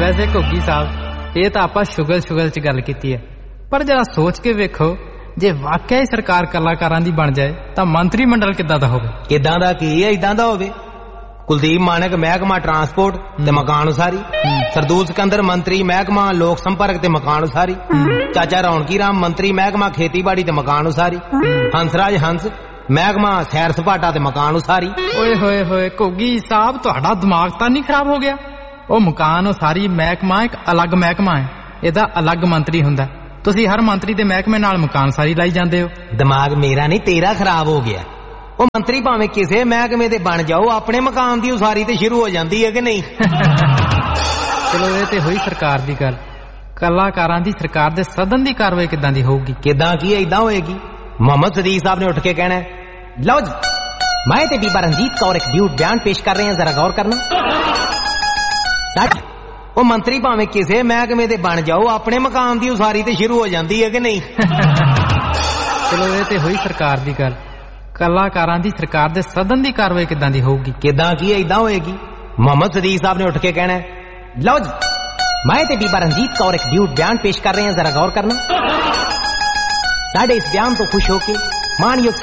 वैसे घुग्गी साहब ये तो आप शुगल च गल कीती है, पर जरा सोच के वेखो जे वाकई सरकार कलाकारां दी बन जाए तो मंत्री मंडल किदां दा होवे? किदां दा की है? इदां दा होवे। कुलदीप मानक महकमा ट्रांसपोर्ट ते मकान उसारी, सरदूल सिकंदर मंत्री महकमा लोक संपर्क ते मकान उसारी, चाचा रौनकी राम मंत्री महकमा खेतीबाड़ी ते मकान उसारी, हंसराज हंस महकमा सैर सपाटा ते मकान उसारी। ओए होए होए घुग्गी साहब तुहाडा दिमाग तां नहीं खराब हो गया? ओ मकान उसारी महकमा एक अलग महकमा है, ਇਹਦਾ अलग मंत्री हुंदा। तुसी हर मंत्री दे महकमे नाल मकान सारी लाई जांदे हो। दिमाग मेरा नहीं तेरा खराब हो गया। ਉਹ ਮੰਤਰੀ ਭਾਵੇਂ ਕਿਸੇ ਮਹਿਕਮੇ ਦੇ ਬਣ ਜਾਓ, ਆਪਣੇ ਮਕਾਨ ਦੀ ਉਸਾਰੀ ਤੇ ਸ਼ੁਰੂ ਹੋ ਜਾਂਦੀ ਹੈ ਕਿ ਨਹੀਂ? ਚਲੋ ਇਹ ਤੇ ਹੋਈ ਸਰਕਾਰ ਦੀ ਗੱਲ। ਕਲਾਕਾਰਾਂ ਦੀ ਸਰਕਾਰ ਦੇ ਸਦਨ ਦੀ ਕਾਰਵਾਈ ਕਿਦਾਂ ਦੀ ਹੋਊਗੀ? ਕਿਦਾਂ ਕੀ ਇਦਾਂ ਹੋਏਗੀ? ਮੁਹੰਮਦ ਸਦੀਕ ਸਾਹਿਬ ਨੇ ਉੱਠ ਕੇ ਕਹਿਣਾ, ਲਓ ਜੀ ਮੈਂ ਤੇ ਬੀਬਾ ਰਣਜੀਤ ਕੌਰ ਇੱਕ ਡਿਊਟ ਬਿਆਨ ਪੇਸ਼ ਕਰ ਰਹੇ ਹਾਂ, ਜ਼ਰਾ ਗੌਰ ਕਰਨਾ। ਸੱਚ ਉਹ ਮੰਤਰੀ ਭਾਵੇਂ ਕਿਸੇ ਮਹਿਕਮੇ ਦੇ ਬਣ ਜਾਓ, ਆਪਣੇ ਮਕਾਨ ਦੀ ਉਸਾਰੀ ਤੇ ਸ਼ੁਰੂ ਹੋ ਜਾਂਦੀ ਹੈ ਕਿ ਨਹੀਂ? ਚਲੋ ਇਹ ਤੇ ਹੋਈ ਸਰਕਾਰ ਦੀ ਗੱਲ। ਕਲਾਕਾਰਾਂ ਦੀ ਸਰਕਾਰ ਦੇ ਸਦਨ ਦੀ ਕਾਰਵਾਈ ਕਿਦਾਂ ਦੀ ਹੋਊਗੀ? ਕਿਦਾਂ ਕੀ ਇਦਾਂ ਹੋਏਗੀ? ਮੁਹੰਮਦ ਸਦੀਕ ਸਾਹਿਬ ਨੇ ਉੱਠ ਕੇ ਕਹਿਣਾ, ਲਓ ਜੀ ਮੈਂ ਤੇ ਬੀਬਾ ਰਣਜੀਤ ਕੌਰ ਇੱਕ ਡਿਊਟ ਬਿਆਨ ਪੇਸ਼ ਕਰ ਰਹੇ ਹਾਂ, ਜ਼ਰਾ ਗੌਰ ਕਰਨਾ। ਸਾਡੇ ਇਸ ਬਿਆਨ ਤੋਂ ਖੁਸ਼ ਹੋ ਕੇ ਮਾਨਯੋਗ